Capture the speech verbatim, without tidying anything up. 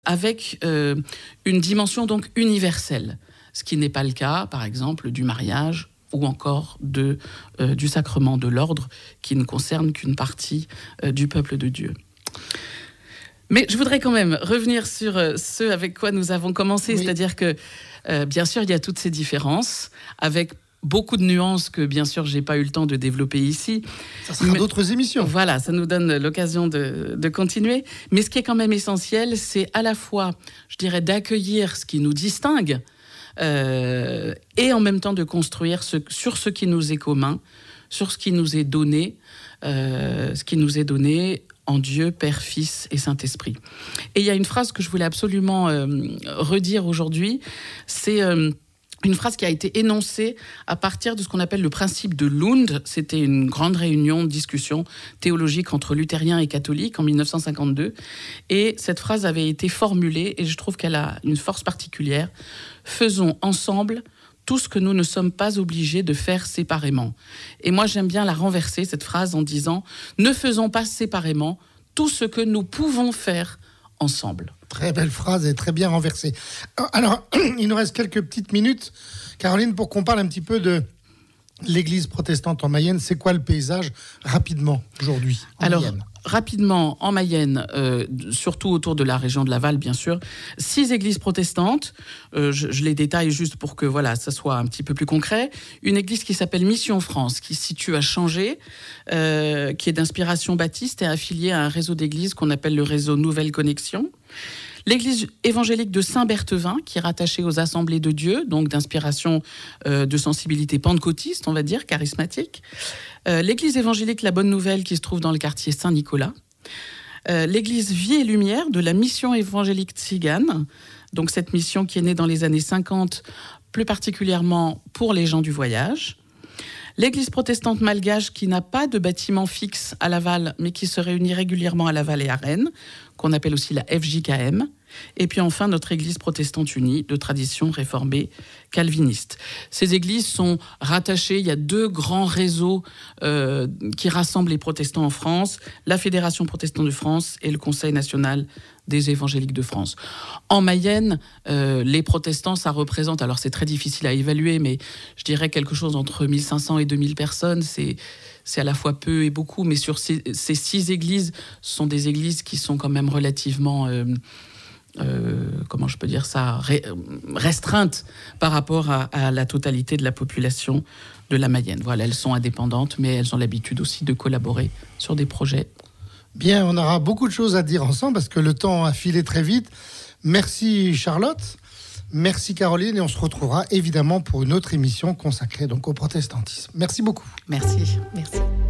avec euh, une dimension donc universelle, ce qui n'est pas le cas, par exemple, du mariage ou encore de, euh, du sacrement de l'ordre, qui ne concerne qu'une partie euh, du peuple de Dieu. Mais je voudrais quand même revenir sur euh, ce avec quoi nous avons commencé, oui. C'est-à-dire que, euh, bien sûr, il y a toutes ces différences, avec beaucoup de nuances que, bien sûr, je n'ai pas eu le temps de développer ici. Ça sera Mais, d'autres émissions. Voilà, ça nous donne l'occasion de, de continuer. Mais ce qui est quand même essentiel, c'est à la fois, je dirais, d'accueillir ce qui nous distingue euh, et en même temps de construire ce, sur ce qui nous est commun, sur ce qui nous est donné, euh, ce qui nous est donné en Dieu, Père, Fils et Saint-Esprit. Et il y a une phrase que je voulais absolument euh, redire aujourd'hui, c'est... Euh, Une phrase qui a été énoncée à partir de ce qu'on appelle le principe de Lund. C'était une grande réunion de discussion théologique entre luthériens et catholiques en dix-neuf cent cinquante-deux. Et cette phrase avait été formulée, et je trouve qu'elle a une force particulière. « Faisons ensemble tout ce que nous ne sommes pas obligés de faire séparément. » Et moi, j'aime bien la renverser, cette phrase, en disant « Ne faisons pas séparément tout ce que nous pouvons faire ensemble. » Très belle phrase et très bien renversée. Alors, il nous reste quelques petites minutes, Caroline, pour qu'on parle un petit peu de l'église protestante en Mayenne. C'est quoi le paysage, rapidement, aujourd'hui, en Alors, Mayenne ? Rapidement, en Mayenne, euh, surtout autour de la région de Laval, bien sûr, six églises protestantes. Euh, je, je les détaille juste pour que voilà, ça soit un petit peu plus concret. Une église qui s'appelle Mission France, qui se situe à Changé, euh, qui est d'inspiration baptiste et affiliée à un réseau d'églises qu'on appelle le réseau Nouvelle Connexion. L'église évangélique de Saint-Berthevin, qui est rattachée aux Assemblées de Dieu, donc d'inspiration euh, de sensibilité pentecôtiste, on va dire, charismatique. Euh, l'église évangélique La Bonne Nouvelle, qui se trouve dans le quartier Saint-Nicolas. Euh, l'église Vie et Lumière de la mission évangélique Tzigane, donc cette mission qui est née dans les années cinquante, plus particulièrement pour les gens du voyage. L'église protestante malgache qui n'a pas de bâtiment fixe à Laval, mais qui se réunit régulièrement à Laval et à Rennes, qu'on appelle aussi la F J K M. Et puis enfin, notre église protestante unie de tradition réformée calviniste. Ces églises sont rattachées, il y a deux grands réseaux euh, qui rassemblent les protestants en France, la Fédération protestante de France et le Conseil national des évangéliques de France. En Mayenne, euh, les protestants, ça représente, alors c'est très difficile à évaluer, mais je dirais quelque chose entre mille cinq cents et deux mille personnes, c'est... C'est à la fois peu et beaucoup, mais sur ces, ces six églises, ce sont des églises qui sont quand même relativement, euh, euh, comment je peux dire ça, ré, restreintes par rapport à, à la totalité de la population de la Mayenne. Voilà, elles sont indépendantes, mais elles ont l'habitude aussi de collaborer sur des projets. Bien, on aura beaucoup de choses à dire ensemble parce que le temps a filé très vite. Merci Charlotte, merci Caroline, et on se retrouvera évidemment pour une autre émission consacrée donc au protestantisme. Merci beaucoup. Merci. Merci.